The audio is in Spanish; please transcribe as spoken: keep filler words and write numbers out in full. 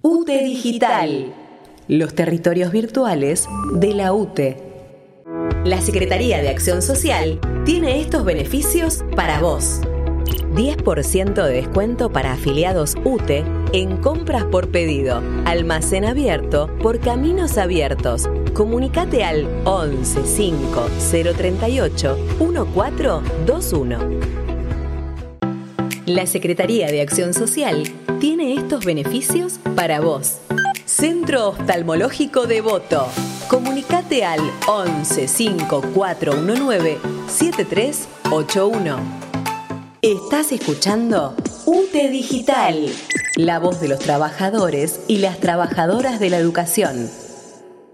U T E Digital, los territorios virtuales de la U T E. La Secretaría de Acción Social tiene estos beneficios para vos. diez por ciento de descuento para afiliados U T E en compras por pedido. Almacén abierto por Caminos Abiertos. Comunicate al once cinco cero treinta y ocho catorce veintiuno. La Secretaría de Acción Social tiene estos beneficios para vos. Centro Oftalmológico Devoto. Comunicate al once cinco cuatro uno nueve siete tres ocho uno. Estás escuchando U T E Digital, la voz de los trabajadores y las trabajadoras de la educación.